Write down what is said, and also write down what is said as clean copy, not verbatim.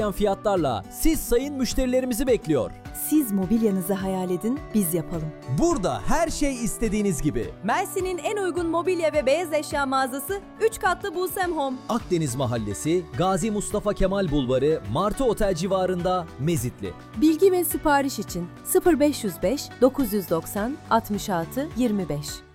fiyatlarla siz sayın müşterilerimizi bekliyor. Siz mobilyanızı hayal edin, biz yapalım. Burada her şey istediğiniz gibi. Mersin'in en uygun mobilya ve beyaz eşya mağazası 3 katlı Bulsem Home. Akdeniz Mahallesi, Gazi Mustafa Kemal Bulvarı, Martı Otel civarında, Mezitli. Bilgi ve sipariş için 0505 990 66 25.